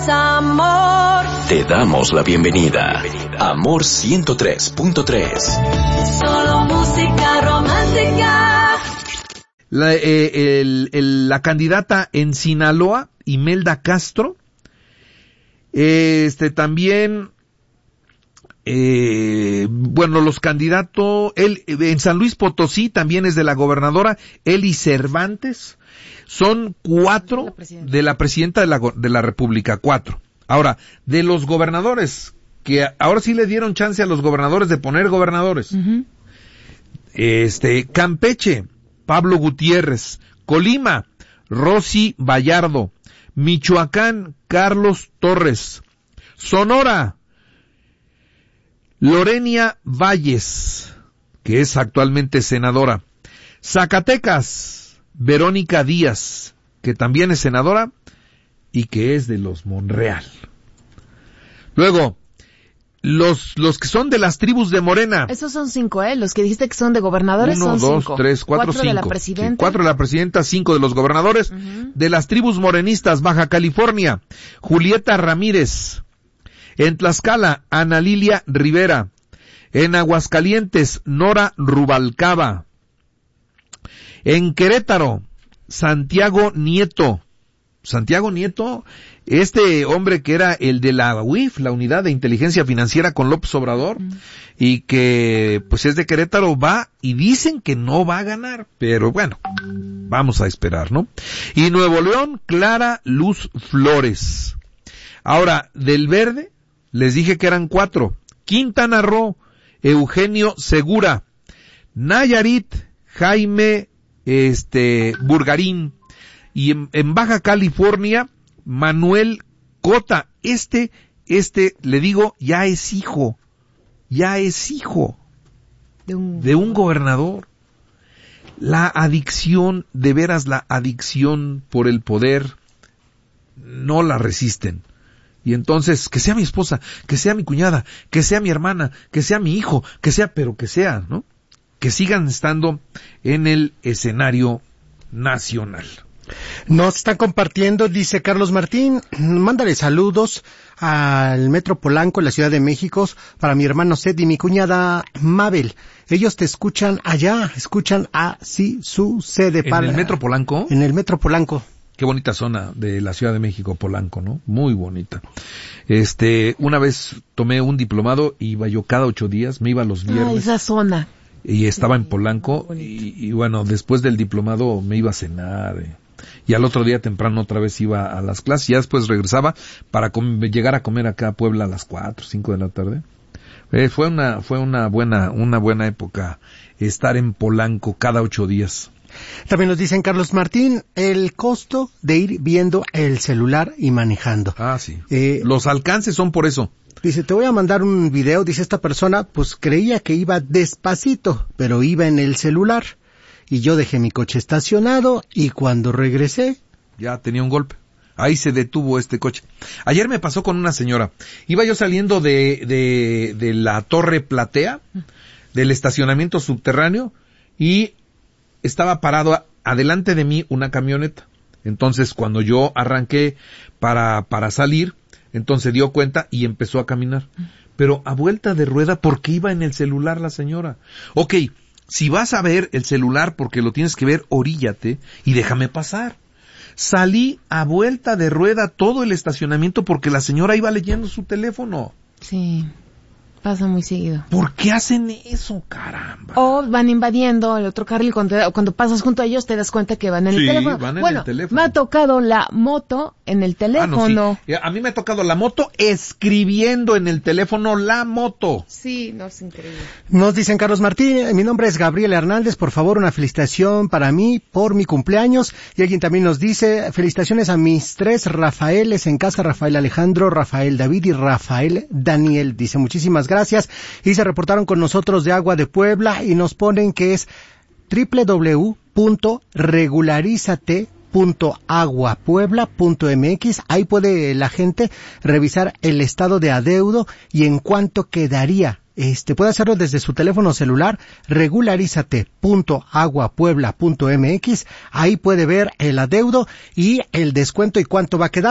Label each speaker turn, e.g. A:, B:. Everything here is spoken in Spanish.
A: Amor.
B: Te damos la bienvenida. Amor 103.3.
A: Solo música romántica.
C: La candidata en Sinaloa, Imelda Castro, también, los candidatos, en San Luis Potosí también es de la gobernadora Eli Cervantes. Son 4 de la presidenta de la República, 4. Ahora, de los gobernadores, que ahora sí le dieron chance a los gobernadores de poner gobernadores. Uh-huh. Campeche, Pablo Gutiérrez. Colima, Rosy Vallardo. Michoacán, Carlos Torres. Sonora, Lorenia Valles, que es actualmente senadora. Zacatecas, Verónica Díaz, que también es senadora y que es de los Monreal. Luego, los que son de las tribus de Morena.
D: Esos son 5, los que dijiste que son de gobernadores.
C: 1, 2, 3, 4, 5.
D: 4 de la presidenta.
C: 4 de la presidenta, 5 de los gobernadores. Uh-huh. De las tribus morenistas, Baja California, Julieta Ramírez. En Tlaxcala, Ana Lilia Rivera. En Aguascalientes, Nora Rubalcaba. En Querétaro, Santiago Nieto. Santiago Nieto, este hombre que era el de la UIF, la Unidad de Inteligencia Financiera con López Obrador, y que pues es de Querétaro, va y dicen que no va a ganar, pero bueno, vamos a esperar, ¿no? Y Nuevo León, Clara Luz Flores. Ahora, del Verde, les dije que eran 4. Quintana Roo, Eugenio Segura. Nayarit, Jaime Burgarín. Y en Baja California, Manuel Cota. Le digo, ya es hijo de un gobernador. La adicción, de veras la adicción por el poder, no la resisten. Y entonces, que sea mi esposa, que sea mi cuñada, que sea mi hermana, que sea mi hijo, pero que sea, ¿no? Que sigan estando en el escenario nacional.
E: Nos están compartiendo, dice Carlos Martín, mándale saludos al Metro Polanco en la Ciudad de México para mi hermano Seth y mi cuñada Mabel. Ellos te escuchan allá, escuchan así sucede.
C: ¿En el Metro Polanco?
E: En el Metro Polanco.
C: Qué bonita zona de la Ciudad de México, Polanco, ¿no? Muy bonita. Una vez tomé un diplomado, iba yo cada 8 días, me iba los viernes.
D: Esa zona.
C: Y estaba en Polanco, y bueno, después del diplomado me iba a cenar, y al otro día temprano otra vez iba a las clases, y ya después regresaba para llegar a comer acá a Puebla a las 4, 5 de la tarde. Fue una buena época estar en Polanco cada 8 días.
E: También nos dicen, Carlos Martín, el costo de ir viendo el celular y manejando.
C: Ah, sí. Los alcances son por eso.
E: Dice, te voy a mandar un video, dice esta persona, pues creía que iba despacito, pero iba en el celular. Y yo dejé mi coche estacionado y cuando regresé...
C: ya tenía un golpe. Ahí se detuvo este coche. Ayer me pasó con una señora. Iba yo saliendo de la Torre Platea, del estacionamiento subterráneo, y estaba parado adelante de mí una camioneta. Entonces, cuando yo arranqué para salir, entonces dio cuenta y empezó a caminar. Pero a vuelta de rueda, porque iba en el celular la señora. Ok, si vas a ver el celular porque lo tienes que ver, oríllate y déjame pasar. Salí a vuelta de rueda todo el estacionamiento porque la señora iba leyendo su teléfono.
D: Sí, pasa muy seguido.
C: ¿Por qué hacen eso, caramba?
D: O van invadiendo el otro carril, cuando pasas junto a ellos te das cuenta que van en el teléfono.
C: Van en el teléfono.
D: Me ha tocado la moto en el teléfono.
C: No, sí. A mí me ha tocado la moto escribiendo en el teléfono la moto.
D: Sí, no, es increíble.
E: Nos dicen, Carlos Martín, mi nombre es Gabriel Hernández, por favor una felicitación para mí por mi cumpleaños. Y alguien también nos dice, felicitaciones a mis 3 Rafaeles en casa, Rafael Alejandro, Rafael David y Rafael Daniel. Dice, muchísimas gracias. Y se reportaron con nosotros de Agua de Puebla y nos ponen que es www.regularizate.aguapuebla.mx. Ahí puede la gente revisar el estado de adeudo y en cuánto quedaría. Puede hacerlo desde su teléfono celular, regularizate.aguapuebla.mx. Ahí puede ver el adeudo y el descuento y cuánto va a quedar.